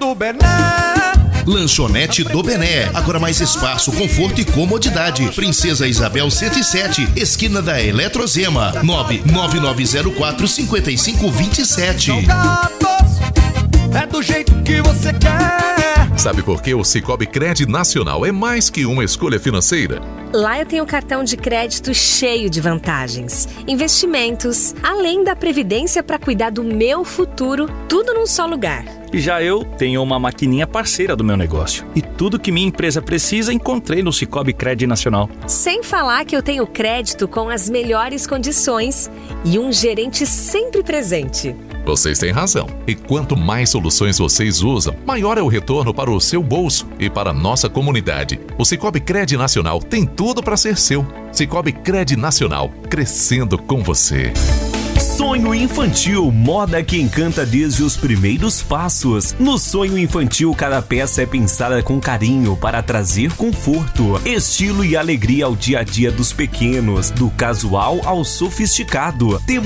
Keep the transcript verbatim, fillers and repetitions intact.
do Bené. Lanchonete do Bené. Agora mais espaço, conforto e comodidade. Princesa Isabel cento e sete, esquina da Eletrozema. nove nove nove zero quatro cinco cinco dois sete. É do jeito que você quer. Sabe por que o Sicoob Cred Nacional é mais que uma escolha financeira? Lá eu tenho um cartão de crédito cheio de vantagens, investimentos, além da previdência para cuidar do meu futuro, tudo num só lugar. E já eu tenho uma maquininha parceira do meu negócio. E tudo que minha empresa precisa encontrei no Sicoob Cred Nacional. Sem falar que eu tenho crédito com as melhores condições e um gerente sempre presente. Vocês têm razão. E quanto mais soluções vocês usam, maior é o retorno para o seu bolso e para a nossa comunidade. O Sicoob Cred Nacional tem tudo para ser seu. Sicoob Cred Nacional, crescendo com você. Sonho infantil, moda que encanta desde os primeiros passos. No sonho infantil, cada peça é pensada com carinho para trazer conforto, estilo e alegria ao dia a dia dos pequenos, do casual ao sofisticado. Temos